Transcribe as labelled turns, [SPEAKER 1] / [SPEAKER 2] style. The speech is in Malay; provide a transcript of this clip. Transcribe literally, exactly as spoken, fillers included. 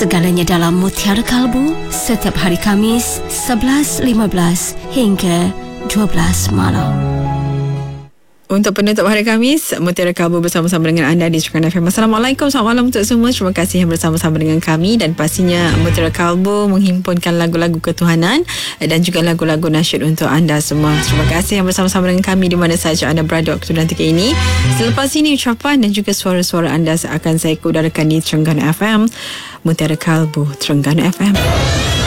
[SPEAKER 1] Segalanya dalam Mutiara Kalbu setiap hari Khamis sebelas lima belas hingga dua belas malam.
[SPEAKER 2] Untuk penutup hari Khamis, Mutiara Kalbu bersama-sama dengan anda di Sukan F M. Assalamualaikum, selamat malam untuk semua. Terima kasih yang bersama-sama dengan kami. Dan pastinya Mutiara Kalbu menghimpunkan lagu-lagu ketuhanan dan juga lagu-lagu nasyid untuk anda semua. Terima kasih yang bersama-sama dengan kami di mana sahaja anda berada waktu dan ketika ini. Selepas ini ucapan dan juga suara-suara anda akan saya udarakan di Terengganu F M. Mutiara Kalbu, Terengganu F M.